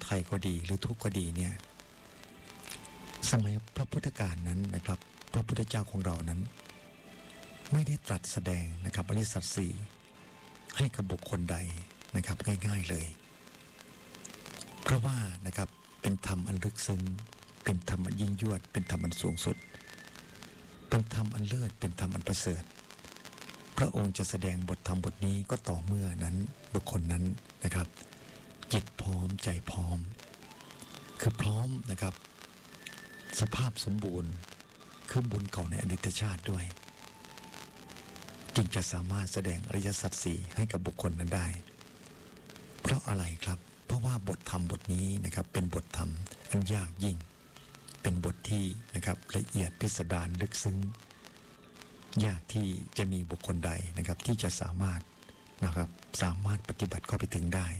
ทัยก็ดีหรือทุกข์ก็ดีเนี่ยสมัยพระพุทธกาลนั้นนะครับพระพุทธเจ้าของเรานั้นไม่ได้ตรัสแสดงนะครับอริยสัจสี่ให้กับบุคคลใดนะครับง่ายๆเลยเพราะว่านะครับเป็นธรรมอันลึกซึ้งเป็นธรรมอันยิ่งยวดเป็นธรรมอันสูงสุดเป็นธรรมอันเลิศเป็นธรรมอันประเสริฐพระองค์จะแสดงบทธรรมบทนี้ก็ต่อเมื่อนั้นบุคคลนั้นนะครับจิตพร้อมใจพร้อมคือพร้อมนะครับสภาพสมบูรณ์คือบุญเก่าในอดีตชาติด้วยจึงจะสามารถแสดงอริยสัจสี่ให้กับบุคคลนั้นได้เพราะอะไรครับเพราะว่าบทธรรมบทนี้นะครับเป็นบทธรรมอันยากยิ่งเป็นบทที่นะครับละเอียดพิสดารลึกซึ้งยากที่จะมีบุคคลใดนะครับที่จะสามารถปฏิบัติเข้าไปถึงได้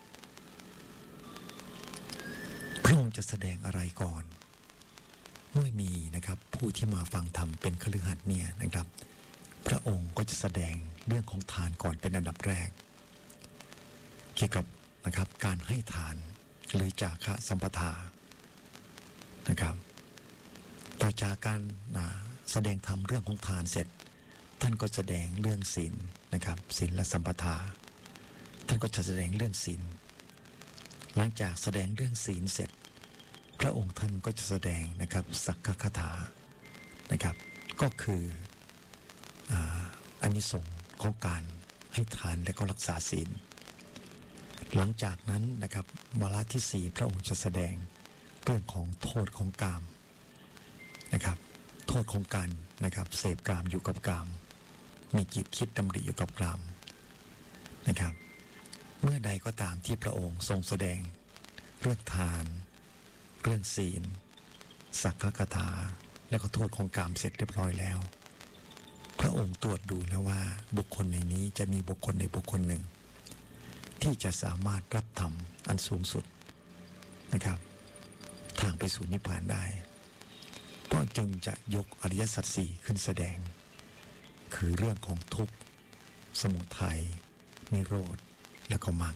พระองค์จะแสดงอะไรก่อนเมื่อมีนะครับผู้ที่มาฟังธรรมเป็นคฤหัสถ์เนี่ยนะครับพระองค์ก็จะแสดงเรื่องของทานก่อนเป็นอันดับแรกเกี่ยวกับนะครับการให้ทานหรือจาคะสัมปทานะครับต่อจากการแสดงธรรมเรื่องของทานเสร็จท่านก็แสดงเรื่องศีลนะครับศีลและสัมปทาท่านก็จะแสดงเรื่องศีลหลังจากแสดงเรื่องศีลเสร็จพระองค์ท่านก็จะแสดงนะครับสักขคถานะครับก็คืออานิสงส์ของการให้ทานและก็รักษาศีลหลังจากนั้นนะครับวาระที่ 4พระองค์จะแสดงเรื่องของโทษของกามนะครับโทษของการนะครับเสพกามอยู่กับกามมีจิตคิดดำริอยู่กับกามนะครับเมื่อใดก็ตามที่พระองค์ทรงแสดงเรื่องทานเรื่องศีลสักขคถาและก็โทษของกามเสร็จเรียบร้อยแล้วพระองค์ตรวจดูแล้วว่าบุคคลในนี้จะมีบุคคลใดบุคคลหนึ่งที่จะสามารถรับธรรมอันสูงสุดนะครับทางไปสู่นิพพานได้พระองค์จึงจะยกอริยสัจสี่ขึ้นแสดงคือเรื่องของทุกข์สมุทัยนิโรธและก็มรรค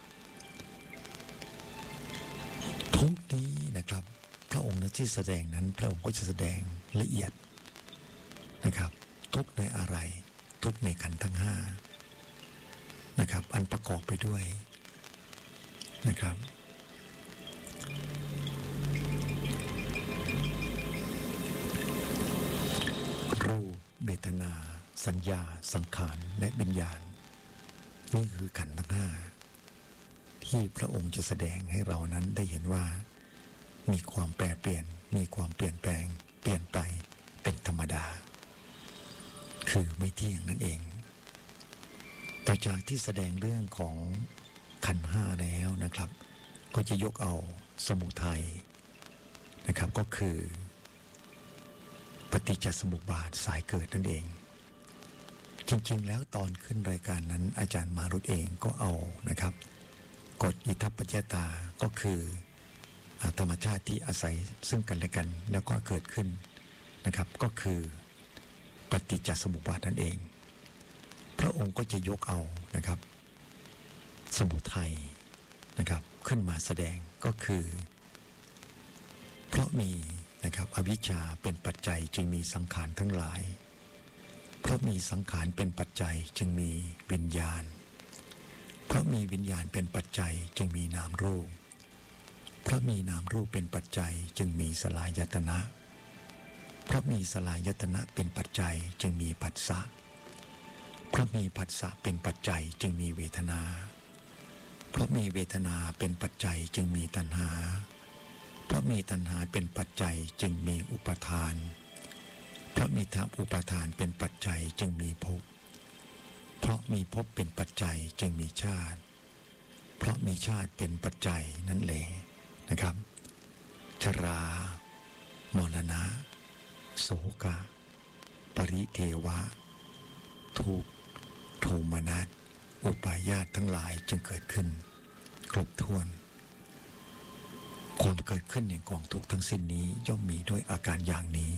ทุกนี้นะครับพระองค์ที่แสดงนั้นพระองค์ก็จะแสดงละเอียดนะครับทุกในอะไรทุกในขันธ์ทั้งห้านะครับอันประกอบไปด้วยนะครับรูปเวทนาสัญญาสังขารและวิญญาณนี่คือขันธ์ทั้งห้าที่พระองค์จะแสดงให้เรานั้นได้เห็นว่ามีความแปรเปลี่ยนมีความเปลี่ยนแปลงเปลี่ยนไปเป็นธรรมดาคือไม่เที่ยงนั่นเองต่อจากที่แสดงเรื่องของขันธ์ห้าแล้วนะครับก็จะยกเอาสมุทัยนะครับก็คือปฏิจจสมุปบาทสายเกิดนั่นเองจริงๆแล้วตอนขึ้นรายการนั้นอาจารย์มารุตเองก็เอานะครับกฎอิทัปปัจจตาก็คือธรรมชาติที่อาศัยซึ่งกันและกันแล้วก็เกิดขึ้นนะครับก็คือปฏิจจสมุปบาทนั่นเองพระองค์ก็จะยกเอานะครับสมุทัยนะครับขึ้นมาแสดงก็คือเพราะมีนะครับอวิชชาเป็นปัจจัยจึงมีสังขารทั้งหลายเพราะมีสังขารเป็นปัจจัยจึงมีวิญญาณเพราะมีวิญญาณเป็นปัจจัยจึงมีนามรูปเพราะมีนามรูปเป็นปัจจัยจึงมีสลายตนะเพราะมีสลายตนะเป็นปัจจัยจึงมีผัสสะเพราะมีผัสสะเป็นปัจจัยจึงมีเวทนาเพราะมีเวทนาเป็นปัจจัยจึงมีตัณหาเพราะมีตัณหาเป็นปัจจัยจึงมีอุปาทานเพราะมีอุปาทานเป็นปัจจัยจึงมีภพเพราะมีภพเป็นปัจจัยจึงมีชาติเพราะมีชาติเป็นปัจจัยนั่นแหละนะครับชรามรณะโสกะปริเทวะทุกข์โทมนัสอุปาญาตทั้งหลายจึงเกิดขึ้นครบถ้วนความเกิดขึ้นแห่งกองทุกข์ทั้งสิ้นนี้ย่อมมีด้วยอาการอย่างนี้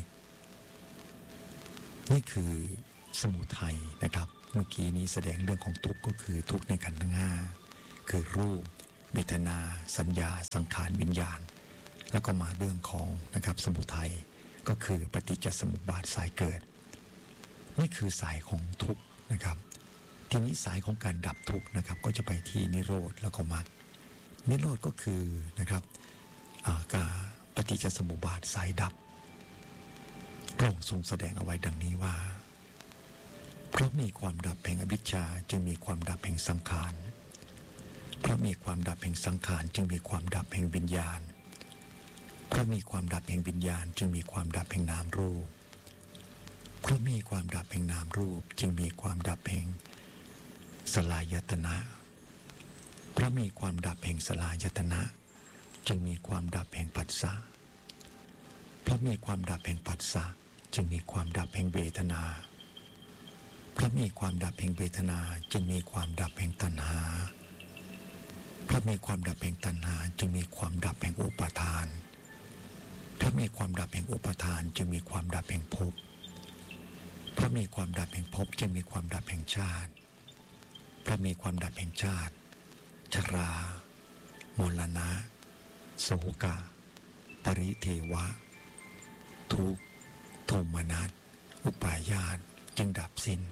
นี่คือสมุทัยนะครับเมื่อกี้นี้แสดงเรื่องของทุกข์ก็คือทุกข์ในขันธ์ทั้งห้าคือรูปเวทนาสัญญาสังขารวิญญาณแล้วก็มาเรื่องของนะครับสมุทัยก็คือปฏิจจสมุปบาทสายเกิดนี่คือสายของทุกข์นะครับทีนี้สายของการดับทุกข์นะครับก็จะไปที่นิโรธแล้วก็มรรคนิโรธก็คือนะครับการปฏิจจสมุปบาทสายดับพระองค์ทรงแสดงเอาไว้ดังนี้ว่าเพราะมีความดับแห่งอวิชชาจึงมีความดับแห่งสังขารเพราะมีความดับแห่งสังขารจึงมีความดับแห่งวิญญาณเพราะมีความดับแห่งวิญญาณจึงมีความดับแห่งนามรูปเพราะมีความดับแห่งนามรูปจึงมีความดับแห่งสลายตนะเพราะมีความดับแห่งสลายตนะจึงมีความดับแห่งปัสสะเพราะมีความดับแห่งปัสสะจึงมีความดับแห่งเวทนาเพราะมีความดับแห่งเวทนาจึงมีความดับแห่งตัณหาเพราะมีความดับแห่งตัณหาจึงมีความดับแห่งอุปาทานเพราะมีความดับแห่งอุปาทานจึงมีความดับแห่งภพเพราะมีความดับแห่งภพจึงมีความดับแห่งชาติเพราะมีความดับแห่งชาติชรามรณะโศกะปริเทวะทุกข์โทมนัสอุปาญาตจึงดับสิ้น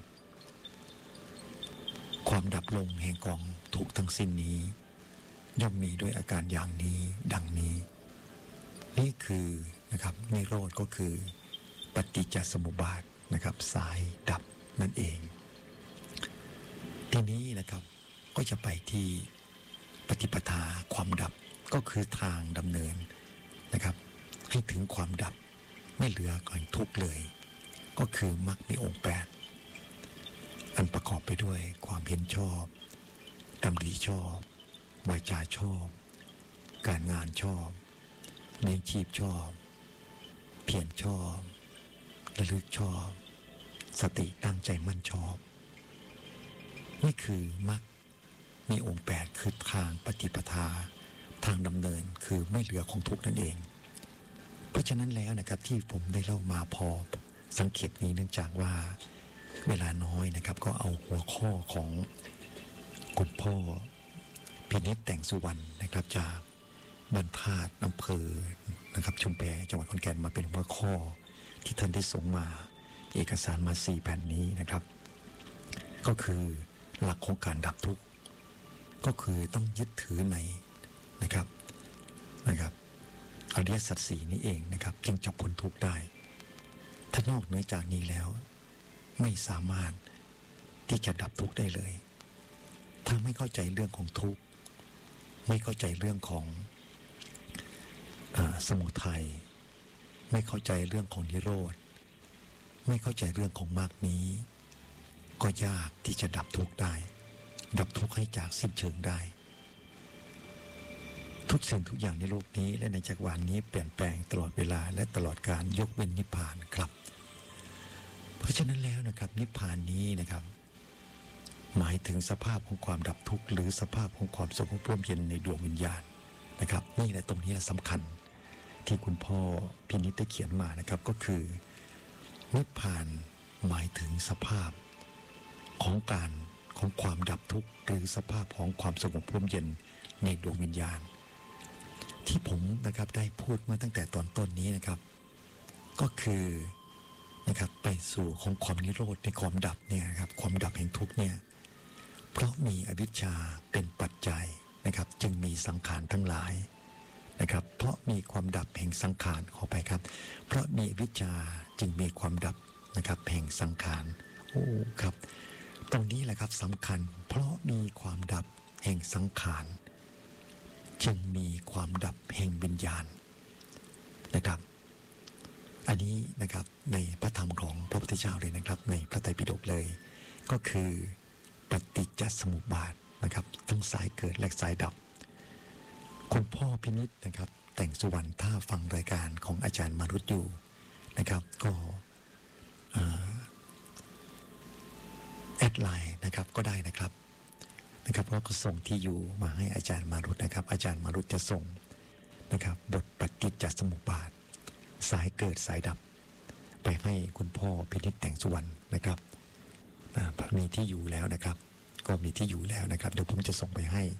ความดับลงแห่งกองทุกข์ทั้งสิ้นนี้ย่อมมีด้วยอาการอย่างนี้ดังนี้นี่คือนะครับนิโรธก็คือปฏิจจสมุปบาทนะครับสายดับนั่นเองทีนี้นะครับก็จะไปที่ปฏิปทาความดับก็คือทางดำเนินนะครับให้ถึงความดับไม่เหลือก่อนทุกข์เลยก็คือมรรคมีองค์8อันประกอบไปด้วยความเห็นชอบดำริชอบวาจาชอบการงานชอบเลี้ยงชีพชอบเพียรชอบระลึกชอบสติตั้งใจมั่นชอบนี่คือมรรคมีองค์8คือทางปฏิปทาทางดำเนินคือไม่เหลือของทุกข์นั่นเองเพราะฉะนั้นแล้วนะครับที่ผมได้เล่ามาพอสังเกตนี้เนื่องจากว่าเวลาน้อยนะครับก็เอาหัวข้อของคุณพ่อพินิจแต่งสุวรรณนะครับจากบรรพาตอำเภอนะครับชุมแพจังหวัดขอนแก่นมาเป็นหัวข้อที่ท่านได้ส่งมาเอกสารมา4แผ่นนี้นะครับก็คือหลักของการดับทุกข์ก็คือต้องยึดถือในนะครับอริยสัจสี่นี้เองนะครับจึงจะพ้นทุกข์ได้ถ้านอกเหนือจากนี้แล้วไม่สามารถที่จะดับทุกข์ได้เลยถ้าไม่เข้าใจเรื่องของทุกข์ไม่เข้าใจเรื่องของสมุทัยไม่เข้าใจเรื่องของนิโรธไม่เข้าใจเรื่องของมรรคนี้ก็ยากที่จะดับทุกข์ได้ดับทุกข์ให้จากสิ้นเชิงได้ทุกสิ่งทุกอย่างในโลกนี้และในจักรวาลนี้เปลี่ยนแปลงตลอดเวลาและตลอดกาลยกเว้นนิพพานครับเพราะฉะนั้นแล้วนะครับนิพพานนี้นะครับหมายถึงสภาพของความดับทุกข์หรือสภาพของความสงบร่มเย็นในดวงวิญญาณนะครับนี่แหละตรงนี้สำคัญที่คุณพ่อพินิจได้เขียนมานะครับก็คือนิพพานหมายถึงสภาพของความดับทุกข์หรือสภาพของความสงบร่มเย็นในดวงวิญญาณที่ผมนะครับได้พูดมาตั้งแต่ตอนต้นนี้นะครับก็คือนะครับไปสู่ของความนิโรธในความดับเนี่ยครับความดับแห่งทุกข์เนี่ยเพราะมีอวิชชาเป็นปัจจัยนะครับจึงมีสังขารทั้งหลายนะครับเพราะมีความดับแห่งสังขารขอไปครับเพราะมีอวิชชาจึงมีความดับนะครับแห่งสังขารโอ้ครับตรงนี้แหละครับสำคัญเพราะมีความดับแห่งสังขารจึงมีความดับแห่งวิญญาณนะครับอันนี้นะครับในพระธรรมของพระพุทธเจ้าเลยนะครับในพระไตรปิฎกเลยก็คือปฏิจจสมุปบาทนะครับทั้งสายเกิดและสายดับคุณพ่อพินิจนะครับแต่งสุวรรณถ้าฟังรายการของอาจารย์มารุตอยู่นะครับก็แอดไลน์นะครับก็ได้นะครับเพราะก็ส่งที่อยู่มาให้อาจารย์มารุตนะครับอาจารย์มารุตจะส่งนะครับบทปฏิจจสมุปบาทสายเกิดสายดับไปให้คุณพ่อพินิจแต่งสุวรรณนะครับมีที่อยู่แล้วนะครับก็มีที่อยู่แล้วนะครับเดี๋ยวผมจะส่งไปให้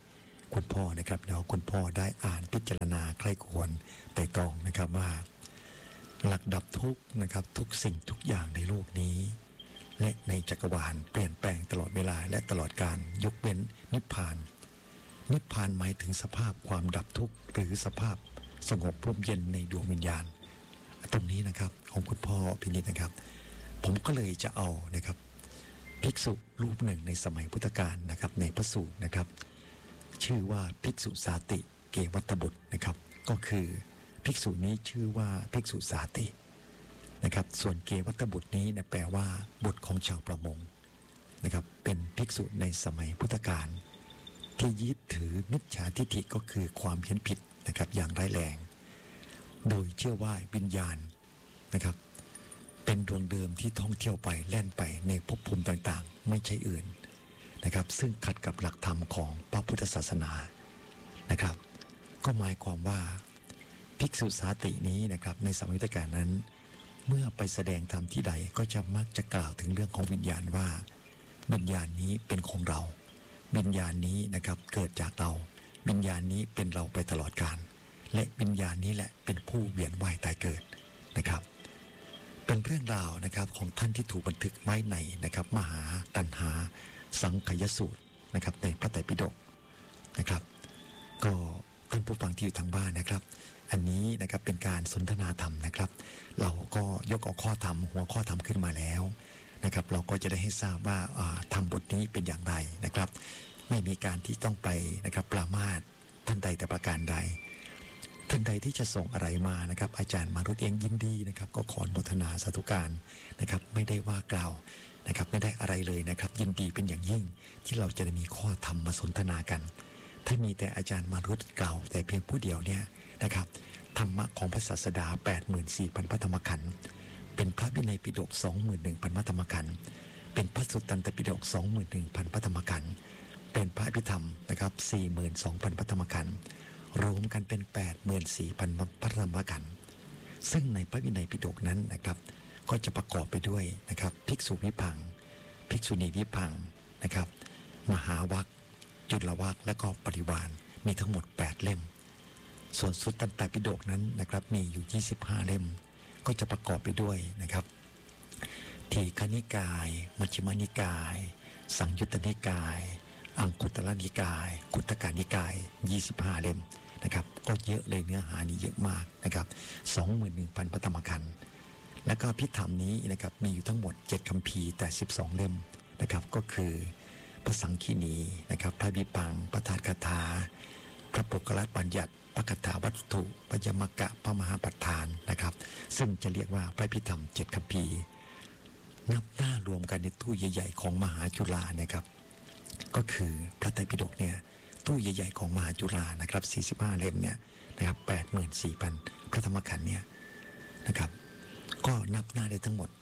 คุณพ่อนะครับแล้วคุณพ่อได้อ่านพิจารณาใคร่ควรไตร่ตรองนะครับว่าหลักดับทุกข์นะครับทุกสิ่งทุกอย่างในโลกนี้และในจักรวาลเปลี่ยนแปลงตลอดเวลาและตลอดกาลยกเว้นนิพพานนิพพานหมายถึงสภาพความดับทุกข์หรือสภาพสงบร่มเย็นในดวงวิญญาณตรงนี้นะครับของคุณพ่อพินิจนะครับผมก็เลยจะเอานะครับภิกษุรูปหนึ่งในสมัยพุทธกาลนะครับในพระสูตรนะครับชื่อว่าภิกษุสาติเกวัตบุตรนะครับก็คือภิกษุนี้ชื่อว่าภิกษุสาตินะครับส่วนเกวัตบุตรนี้นะแปลว่าบุตรของชาวประมงนะครับเป็นภิกษุในสมัยพุทธกาลที่ยึดถือมิจฉาทิฏฐิก็คือความเห็นผิดนะครับอย่างร้ายแรงโดยเชื่อว่าวิญญาณนะครับเป็นดวงเดิมที่ท่องเที่ยวไปแล่นไปในภพภูมิต่างๆไม่ใช่อื่นนะครับซึ่งขัดกับหลักธรรมของพระพุทธศาสนานะครับก็หมายความว่าภิกษุสาตินี้นะครับในสมัยพุทธกาลนั้นเมื่อไปแสดงธรรมที่ใดก็จะมักจะกล่าวถึงเรื่องของวิญญาณว่าวิญญาณนี้เป็นของเราวิญญาณนี้นะครับเกิดจากเราวิญญาณนี้เป็นเราไปตลอดกาลและวิญญาณนี้แหละเป็นผู้เวียนว่ายตายเกิดนะครับเป็นเรื่องราวนะครับของท่านที่ถูกบันทึกไว้ในนะครับมหาตัณหาสังคยสูตรนะครับในพระไตรปิฎกนะครับก็ท่านผู้ฟังที่อยู่ทางบ้านนะครับอันนี้นะครับเป็นการสนทนาธรรมนะครับเราก็ยกเอาข้อธรรมหัวข้อธรรมขึ้นมาแล้วนะครับเราก็จะได้ให้ทราบว่าธรรมบทนี้เป็นอย่างไรนะครับไม่มีการที่ต้องไปนะครับปรามาสท่านใดแต่ประการใดท่านใดที่จะส่งอะไรมานะครับอาจารย์มารุตเองยินดีนะครับก็ขออนุโมทนาสาธุการนะครับไม่ได้ว่ากล่าวนะครับไม่ได้อะไรเลยนะครับยินดีเป็นอย่างยิ่งที่เราจะได้มีข้อธรรมมาสนทนากันถ้ามีแต่อาจารย์มารุตกล่าวแต่เพียงผู้เดียวเนี่ยนะครับธรรมะของพระศาสดา 84,000 พระธรรมขันธ์เป็นพระวินัยปิฎก 21,000 พระธรรมขันธ์เป็นพระสุตตันตปิฎก 21,000 พระธรรมขันธ์เป็นพระอภิธรรมนะครับ 42,000 พระธรรมขันธ์รวมกันเป็น 84,000 พระธรรมขันธ์ซึ่งในพระวินัยปิฎกนั้นนะครับก็จะประกอบไปด้วยนะครับภิกษุวิพังค์ภิกษุณีวิพังค์นะครับมหาวรรคจุลวรรคและก็ปริวารมีทั้งหมด8เล่มส่วนสุตตันตปิฎกนั้นนะครับมีอยู่25เล่มก็จะประกอบไปด้วยนะครับทีฆนิกายมัชฌิมนิกายสังยุตตนิกายอังคุตตรนิกายกุตตกนิกาย25เล่มนะครับก็เยอะเลยเนื้อหานี้เยอะมากนะครับ 21,000 พระธรรมขันธ์และก็พิธรรมนี้นะครับมีอยู่ทั้งหมด7คัมภีร์แต่12เล่มนะครับก็คือพระสังคีนีนะครับพระวิปังค์พระธาตุคาถาพระปุกละบัญญัติพระคาถาวัตถุพยมกะพระมหาปัฏฐานนะครับซึ่งจะเรียกว่าพระพิธรรม7คัมภีร์นับหน้ารวมกันในตู้ใหญ่ๆของมหาจุฬานะครับก็คือพระไตรปิฎกเนี่ยตู้ใหญ่ๆของมหาจุฬานะครับ45เล่มเนี่ยนะครับ 84,000 พระธรรมขันธ์เนี่ยนะครับก็นับหน้าได้ทั้งหมด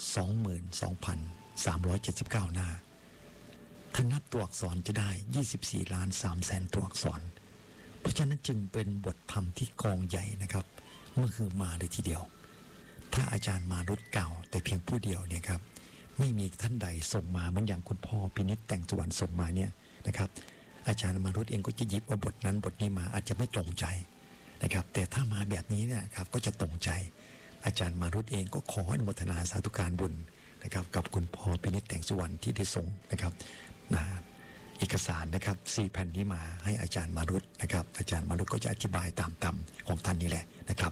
22,379 หน้าถ้านับตัวอักษรจะได้24,300,000ตัวอักษรเพราะฉะนั้นจึงเป็นบทธรรมที่กองใหญ่นะครับเมื่อคือมาเลยทีเดียวถ้าอาจารย์มารุตเก่าแต่เพียงผู้เดียวเนี่ยครับไม่มีท่านใดส่งมาเหมือนอย่างคุณพ่อพินิจแต่งสุวรรณส่งมาเนี่ยนะครับอาจารย์มารุตเองก็จะหยิบเอาบทนั้นบทนี้มาอาจจะไม่ตรงใจนะครับแต่ถ้ามาแบบนี้เนี่ยครับก็จะตรงใจอาจารย์มารุตเองก็ขออนุโมทนาสาธุการบุญนะครับกับคุณพ่อพินิจแต่งสุวรรณที่ได้ส่งนะครับเอกสารนะครับ4แผ่นนี้มาให้อาจารย์มารุตนะครับอาจารย์มารุตก็จะอธิบายตามตำของท่านนี่แหละนะครับ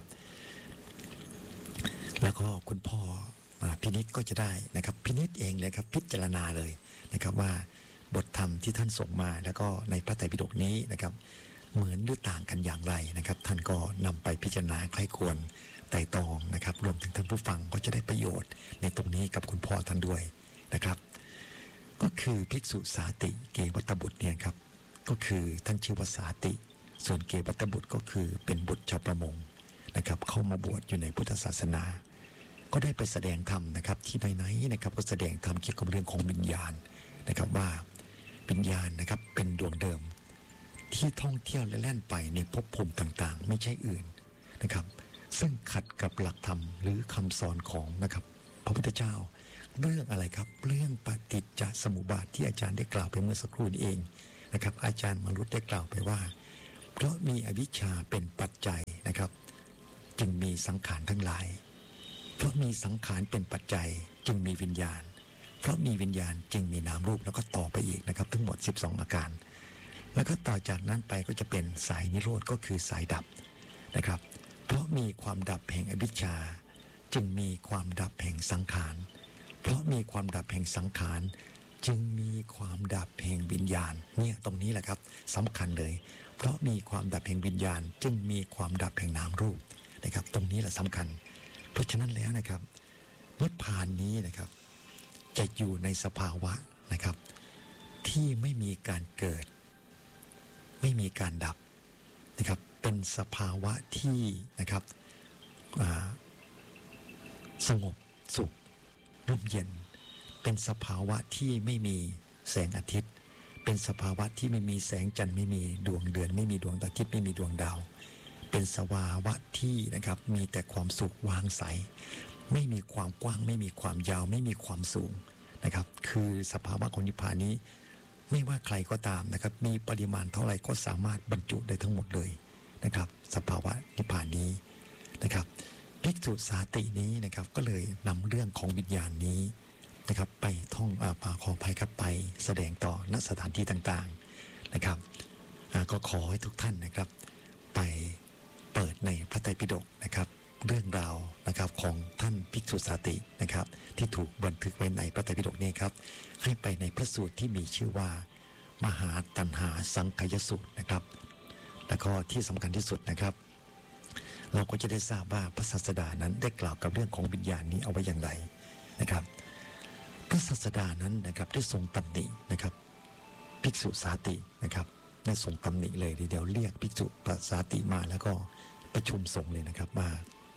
แล้วก็คุณพ่อพินิจก็จะได้นะครับพินิจเองเลยครับพิจารณาเลยนะครับว่าบทธรรมที่ท่านส่งมาแล้วก็ในพระไตรปิฎกนี้นะครับเหมือนหรือต่างกันอย่างไรนะครับท่านก็นำไปพิจารณาใคร่ควรไตร่ตรองนะครับรวมถึงท่านผู้ฟังก็จะได้ประโยชน์ในตรงนี้กับคุณพ่อท่านด้วยนะครับก็คือภิกษุสาติเกวัตบุตรเนี่ยครับก็คือท่านชื่อว่าสาติส่วนเกวัตบุตรก็คือเป็นบุตรชาวประมงนะครับเข้ามาบวชอยู่ในพุทธศาสนาก็ได้ไปแสดงธรรมนะครับที่ไหนๆนะครับก็แสดงธรรมเกี่ยวกับเรื่องของวิญญาณนะครับว่าวิญญาณนะครับเป็นดวงเดิมที่ท่องเที่ยวและแล่นไปในภพภูมิต่างๆไม่ใช่อื่นนะครับซึ่งขัดกับหลักธรรมหรือคำสอนของนะครับพระพุทธเจ้าเรื่องอะไรครับเรื่องปฏิจจสมุปบาทที่อาจารย์ได้กล่าวไปเมื่อสักครู่นี้เองนะครับอาจารย์มรุตได้กล่าวไปว่าเพราะมีอวิชชาเป็นปัจจัยนะครับจึงมีสังขารทั้งหลายเพราะมีสังขารเป็นปัจจัยจึงมีวิญญาณเพราะมีวิญญาณจึงมีนามรูปแล้วก็ต่อไปอีกนะครับทั้งหมด12อาการแล้วก็ต่อจากนั้นไปก็จะเป็นสายนิโรธก็คือสายดับนะครับเพราะมีความดับแห่งอวิชชาจึงมีความดับแห่งสังขารเพราะมีความดับแห่งสังขารจึงมีความดับแห่งวิญญาณเนี่ยตรงนี้แหละครับสำคัญเลยเพราะมีความดับแห่งวิญญาณจึงมีความดับแห่งนามรูปนะครับตรงนี้แหละสำคัญเพราะฉะนั้นแล้วนะครับนิพพานนี้นะครับจะอยู่ในสภาวะนะครับที่ไม่มีการเกิดไม่มีการดับนะครับเป็นสภาวะที่นะครับสงบสุขร่มเย็นเป็นสภาวะที่ไม่มีแสงอาทิตย์เป็นสภาวะที่ไม่มีแสงจันทร์ไม่มีดวงเดือนไม่มีดวงอาทิตย์ไม่มีดวงดาวเป็นสภาวะที่นะครับมีแต่ความสุขวางใสไม่มีความกว้างไม่มีความยาวไม่มีความสูงนะครับคือสภาวะของนิพพานนี้ไม่ว่าใครก็ตามนะครับมีปริมาณเท่าไหร่ก็สามารถบรรจุได้ทั้งหมดเลยนะครับสภาวะนิพพานนี้นะครับภิกษุสาตินี้นะครับก็เลยนำเรื่องของวิญญาณนี้นะครับไปท่องขออภัยครับไปแสดงต่อณสถานที่ต่างๆนะครับก็ขอให้ทุกท่านนะครับไปเปิดในพระไตรปิฎกนะครับเรื่องราวนะครับของท่านภิกษุสาตินะครับที่ถูกบันทึกไว้ในพระไตรปิฎกนี้ครับให้ไปในพระสูตรที่มีชื่อว่ามหาตัณหาสังคยสูตรนะครับแล้วก็ที่สำคัญที่สุดนะครับเราก็จะได้ทราบว่าพระศาสดานั้นได้กล่าวกับเรื่องของวิญญาณนี้เอาไว้อย่างไรนะครับพระศาสดานั้นนะครับได้ทรงตำหนินะครับภิกษุสาตินะครับได้ทรงตำหนิเลยเดี๋ยวเรียกภิกษุสาติมาแล้วก็ประชุมสงฆ์เลยนะครับว่า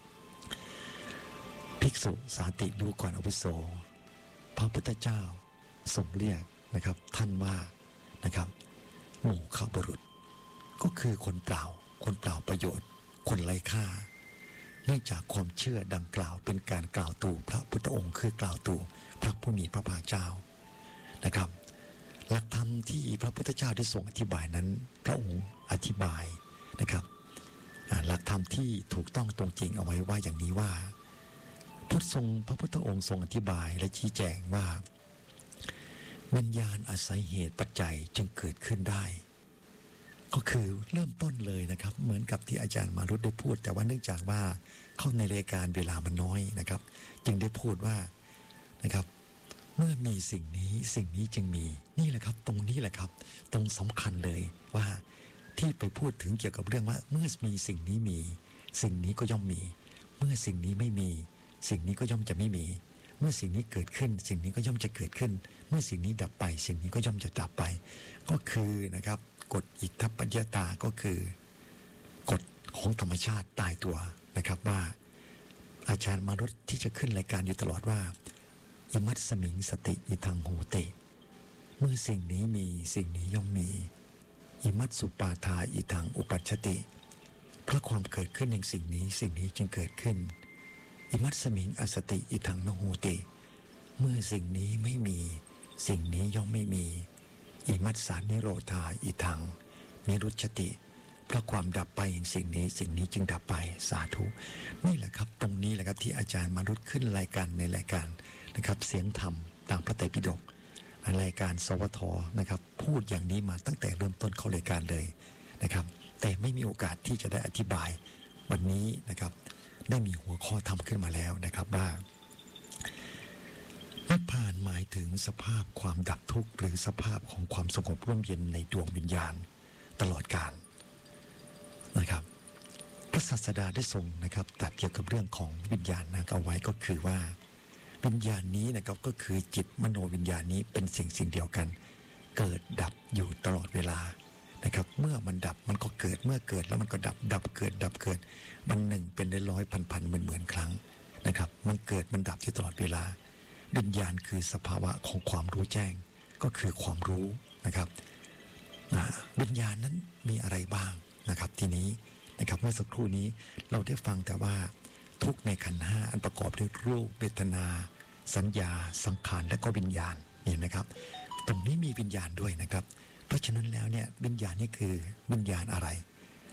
ภิกษุสาติดูก่อนอาวุโสพระพุทธเจ้าทรงเรียกนะครับท่านว่านะครับโมฆะบุรุษก็คือคนเปล่าประโยชน์คนไร้ค่าเนื่องจากความเชื่อดังกล่าวเป็นการกล่าวตู่พระพุทธองค์คือกล่าวตู่พระผู้มีพระภาคเจ้านะครับหลักธรรมที่พระพุทธเจ้าได้ทรงอธิบายนั้นพระองค์อธิบายนะครับหลักธรรมที่ถูกต้องตรงจริงเอาไว้ว่าอย่างนี้ว่าพระพุทธองค์ทรงอธิบายและชี้แจงว่าวิญญาณอาศัยเหตุปัจจัยจึงเกิดขึ้นได้ก็คือเริ่มต้นเลยนะครับเหมือนกับที่อาจารย์มารุตได้พูดแต่ว่าเนื่องจากว่าเข้าในรายการเวลามันน้อยนะครับจึงได้พูดว่านะครับเมื่อมีสิ่งนี้จึงมีนี่แหละครับตรงนี้แหละครับตรงสำคัญเลยว่าที่ไปพูดถึงเกี่ยวกับเรื่องว่าเมื่อมีสิ่งนี้มีสิ่งนี้ก็ย่อมมีเมื่อสิ่งนี้ไม่มีสิ่งนี้ก็ย่อมจะไม่มีเมื่อสิ่งนี้เกิดขึ้นสิ่งนี้ก็ย่อมจะเกิดขึ้นเมื่อสิ่งนี้ดับไปสิ่งนี้ก็ย่อมจะดับไปก็คือนะครับกฎอิทธัปปัจจยตาก็คือกฎของธรรมชาติตายตัวนะครับว่าอาจารย์มารุตที่จะขึ้นรายการอยู่ตลอดว่าอิมัตสมิงสติอิทังโหติเมื่อสิ่งนี้มีสิ่งนี้ย่อมมีอิมัตสุปาทาอิทังอุปัชชติเพราะความเกิดขึ้นแห่งสิ่งนี้จึงเกิดขึ้นอิมัตสมิงอสติอิทังนโหติเมื่อสิ่งนี้ไม่มีสิ่งนี้ย่อมไม่มีอิมัตสานิโรธาอิทังนิรุชชติเพราะความดับไปแห่งสิ่งนี้จึงดับไปสาธุนี่แหละครับตรงนี้แหละครับที่อาจารย์มารุตขึ้นรายการในรายการนะครับเสียงธรรมตามพระไตรปิฎกรายการสวทนะครับพูดอย่างนี้มาตั้งแต่เริ่มต้นเข้ารายการเลยนะครับแต่ไม่มีโอกาสที่จะได้อธิบายวันนี้นะครับได้มีหัวข้อธรรมขึ้นมาแล้วนะครับว่านิพพานหมายถึงสภาพความดับทุกข์หรือสภาพของความสงบร่มเย็นในดวงวิญญาณตลอดกาลนะครับพระศาสดาได้ทรงนะครับตรัสเกี่ยวกับเรื่องของวิญญาณนะเอาไว้ก็คือว่าวิญญาณนี้นะครับก็คือจิตมโนวิญญาณนี้เป็นสิ่งเดียวกันเกิดดับอยู่ตลอดเวลานะครับเมื่อมันดับมันก็เกิดเมื่อเกิดแล้วมันก็ดับเกิดมันหนึ่งเป็นร้อยพันหมื่นครั้งนะครับมันเกิดมันดับอยู่ตลอดเวลาวิญญาณคือสภาวะของความรู้แจ้งก็คือความรู้นะครับวิญญาณนั้นมีอะไรบ้างนะครับทีนี้นะครับเมื่อสักครู่นี้เราได้ฟังแต่ว่าทุกในขันธ์ห้าอันประกอบด้วยรูปเวทนาสัญญาสังขารและก็วิญญาณเห็นไหมครับตรงนี้มีวิญญาณด้วยนะครับเพราะฉะนั้นแล้วเนี่ยวิญญาณนี่คือวิญญาณอะไร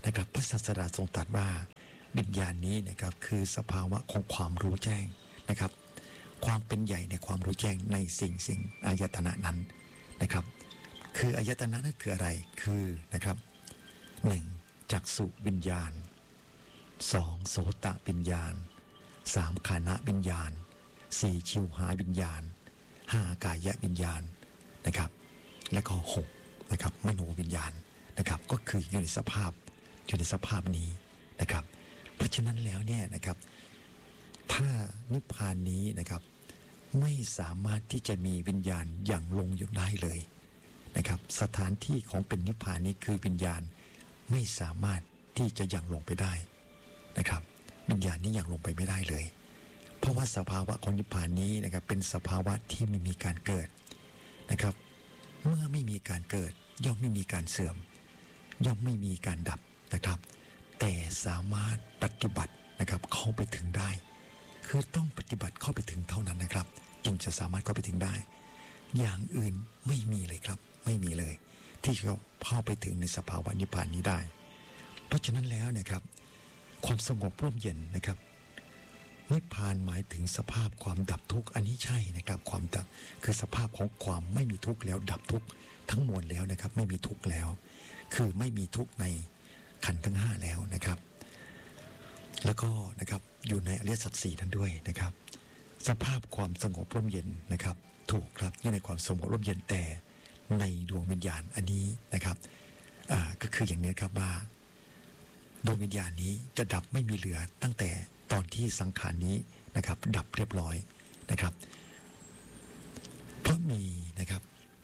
นะครับพระศาสดาทรงตรัสว่าวิญญาณนี้นะครับคือสภาวะของความรู้แจ้งนะครับความเป็นใหญ่ในความรู้แจ้งในสิ่งอายตนะนั้นนะครับคืออายตนะนั้นคืออะไรคือนะครับ1. จักษุวิญญาณ 2. โสตวิญญาณ 3. ฆานะวิญญาณ 4. ชิวหาวิญญาณ 5. กายวิญญาณนะครับและก็6นะครับมโนวิญญาณนะครับก็คืออยู่ในสภาพนี้นะครับเพราะฉะนั้นแล้วเนี่ยนะครับถ้านิพพานนี้นะครับไม่สามารถที่จะมีวิญญาณอย่างลงอยู่ได้เลยนะครับสถานที่ของเป็นนิพพานนี้คือวิญญาณไม่สามารถที่จะยังลงไปได้นะครับวิญญาณนี้ยังลงไปไม่ได้เลยเพราะว่าสภาวะของนิพพานนี้นะครับเป็นสภาวะที่ไม่มีการเกิดนะครับเมื่อไม่มีการเกิดย่อมไม่มีการเสื่อมย่อมไม่มีการดับนะครับแต่สามารถปฏิบัตินะครับเข้าไปถึงได้คือต้องปฏิบัติเข้าไปถึงเท่านั้นนะครับจึงจะสามารถเข้าไปถึงได้อย่างอื่นไม่มีเลยครับไม่มีเลยที่จะเข้าไปถึงในสภาวะนิพพานนี้ได้เพราะฉะนั้นแล้วนะครับความสงบร่มเย็นนะครับนิพพานหมายถึงสภาพความดับทุกข์อันนี้ใช่นะครับความดับคือสภาพของความไม่มีทุกข์แล้วดับทุกข์ทั้งมวลแล้วนะครับไม่มีทุกข์แล้วคือไม่มีทุกข์ในขันธ์ทั้ง5แล้วนะครับแล้วก็นะครับอยู่ในอริยสัจ4นั้นด้วยนะครับสภาพความสงบร่มเย็นนะครับถูกครับอยู่ในความสงบร่มเย็นแต่ในดวงวิญญาณอันนี้นะครับก็คืออย่างนี้ครับว่าดวงวิญญาณนี้จะดับไม่มีเหลือตั้งแต่ตอนที่สังขารนี้นะครับดับเรียบร้อยนะครับเพราะมีนะครับ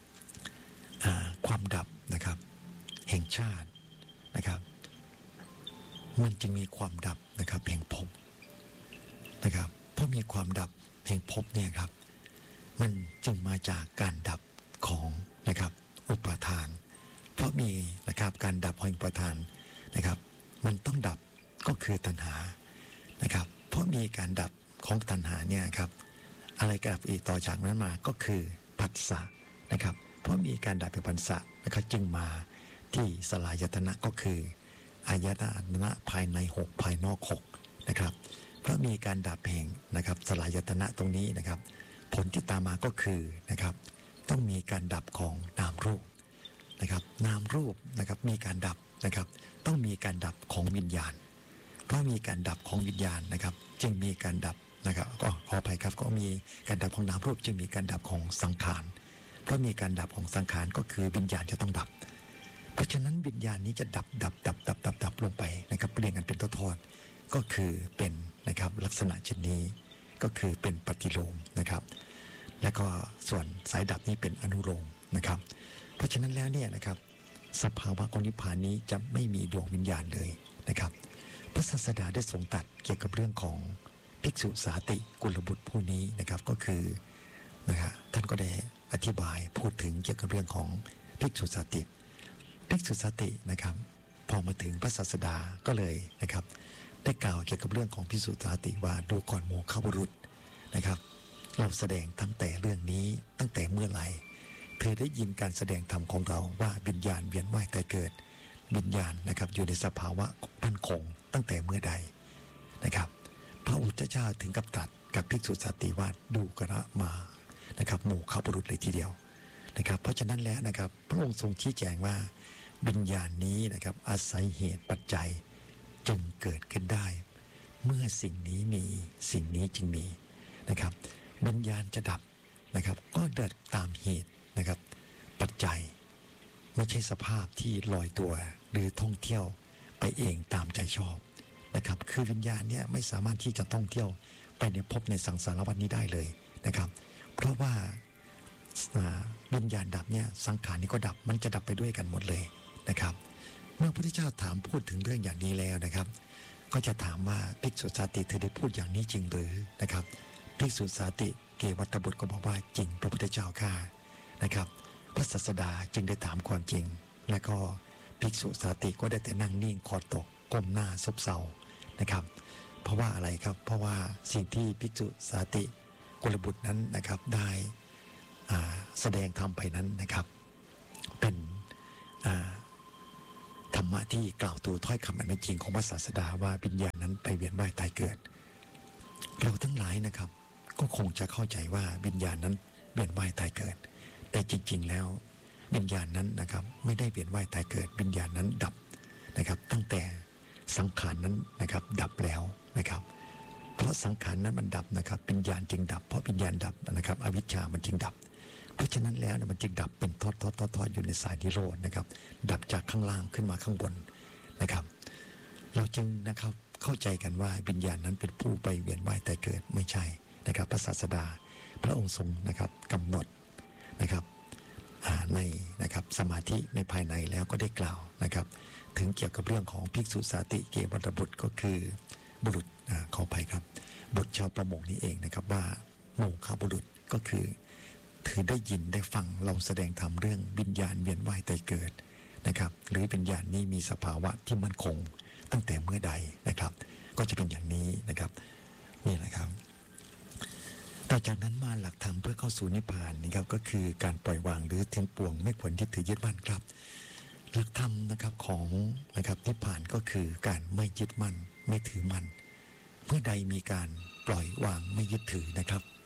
ความดับนะครับแห่งชาตินะครับมันจึงมีความดับนะครับแห่งภพนะครับเพราะมีความดับแห่งภพเนี่ยครับมันจึงมาจากการดับของนะครับอุปาทานเพราะมีนะครับการดับแห่งอุปาทานนะครับมันต้องดับก็คือตัณหานะครับเพราะมีการดับของตัณหาเนี่ยครับอะไรกระดับอีกต่อจากนั้นมาก็คือผัสสะนะครับเพราะมีการดับแห่งผัสสะนะครับจึงมาที่สลายตนะก็คืออายตนะภายใน6ภายนอก6นะครับเพราะมีการดับแห่งนะครับสลายตนะตรงนี้นะครับผลที่ตามมาก็คือนะครับต้องมีการดับของนามรูปนะครับนามรูปนะครับมีการดับนะครับต้องมีการดับของวิญญาณเพราะมีการดับของวิญญาณนะครับจึงมีการดับนะครับก็ขออภัยครับก็มีการดับของนามรูปจึงมีการดับของสังขารเพราะมีการดับของสังขารก็คือวิญญาณจะต้องดับเพราะฉะนั้นวิญญาณนี้จะดับลงไปนะครับเรียงกันเป็นทอดๆก็คือเป็นนะครับลักษณะเช่นนี้ก็คือเป็นปฏิโลมนะครับแล้วก็ส่วนสายดับนี้เป็นอนุโลมนะครับเพราะฉะนั้นแล้วเนี่ยนะครับสภาวะของนิพพานนี้จะไม่มีดวงวิญญาณเลยนะครับพระศาสดาได้ทรงตรัสเกี่ยวกับเรื่องของภิกษุสาติกุลบุตรผู้นี้นะครับก็คือนะครับท่านก็ได้อธิบายพูดถึงเกี่ยวกับเรื่องของภิกษุสาตินะครับพอมาถึงพระศาสดาก็เลยนะครับได้กล่าวเกี่ยวกับเรื่องของภิกษุสาติว่าดูก่อนโมฆะบุรุษนะครับเราแสดงตั้งแต่เรื่องนี้ตั้งแต่เมื่อไหร่เธอได้ยินการแสดงธรรมของเราว่าวิญญาณเวียนว่ายตายเกิดวิญญาณนะครับอยู่ในสภาวะมั่นคงตั้งแต่เมื่อใดนะครับพระพุทธเจ้าถึงกับตรัสกับภิกษุสาติว่าดูกระมานะครับโมฆะบุรุษเลยทีเดียวนะครับเพราะฉะนั้นแล้วนะครับพระองค์ทรงชี้แจงว่าวิญญาณนี้นะครับอาศัยเหตุปัจจัยจึงเกิดขึ้นได้เมื่อสิ่งนี้มีสิ่งนี้จึงมีนะครับวิญญาณจะดับนะครับก็เดินตามเหตุนะครับปัจจัยไม่ใช่สภาพที่ลอยตัวหรือท่องเที่ยวไปเองตามใจชอบนะครับคือวิญญาณเนี่ยไม่สามารถที่จะท่องเที่ยวไปในภพในสังสารวัฏนี้ได้เลยนะครับเพราะว่าวิญญาณดับเนี่ยสังขารนี้ก็ดับมันจะดับไปด้วยกันหมดเลยนะครับเมื่อพระพุทธเจ้าถามพูดถึงเรื่องอย่างนี้แล้วนะครับก็จะถามว่าภิกษุสาติเธอได้พูดอย่างนี้จริงหรือนะครับภิกษุสาติเกวัตบุตรก็บอกว่าจริงพระพุทธเจ้าข้านะครับพระศาสดาจึงได้ถามความจริงและก็ภิกษุสาติก็ได้แต่นั่งนิ่งคอตกก้มหน้าซบเซานะครับเพราะว่าอะไรครับเพราะว่าสิ่งที่ภิกษุสาติกุลบุตรนั้นนะครับได้แสดงธรรมไปนั้นนะครับเป็นธรรมะที่กล่าวตัวถ้อยคำอันเป็นจริงของพระศาสดาว่าวิญญาณนั้นไปเวียนว่ายตายเกิดเราทั้งหลายนะครับก็คงจะเข้าใจว่าวิญญาณนั้นเวียนว่ายตายเกิดแต่จริงๆแล้ววิญญาณนั้นนะครับไม่ได้เวียนว่ายตายเกิดวิญญาณนั้นดับนะครับตั้งแต่สังขารนั้นนะครับดับแล้วนะครับเพราะสังขารนั้นมันดับนะครับวิญญาณจึงดับเพราะวิญญาณดับนะครับอวิชชามันจึงดับเพราะฉะนั้นแล้วมันจึงดับเป็นทอดอยู่ในสายนิโรธนะครับดับจากข้างล่างขึ้นมาข้างบนนะครับเราจึงนะครับเข้าใจกันว่าวิญญาณนั้นเป็นผู้ไปเวียนว่ายตายเกิดไม่ใช่นะครับพระศาสดาพระองค์ทรงนะครับกำหนดนะครับในนะครับสมาธิในภายในแล้วก็ได้กล่าวนะครับถึงเกี่ยวกับเรื่องของภิกษุสาติเกวัตบุตรก็คือบุรุษขออภัยครับบุตรชาวประมงนี้เองนะครับว่าโมฆะบุรุษก็คือถือได้ยินได้ฟังเราแสดงธรรมเรื่องวิญญาณเวียนว่ายตายเกิดนะครับหรือวิญญาณนี้มีสภาวะที่มั่นคงตั้งแต่เมื่อใดนะครับก็จะเป็นอย่างนี้นะครับนี่แหละครับต่อจากนั้นมาหลักธรรมเพื่อเข้าสู่นิพพานนะครับก็คือการปล่อยวางหรือทิ้งปวงไม่ควรยึดถือยึดมั่นครับหลักธรรมนะครับของนะครับนิพพานก็คือการไม่ยึดมั่นไม่ถือมั่นเมื่อใดมีการปล่อยวางไม่ยึดถือนะครับ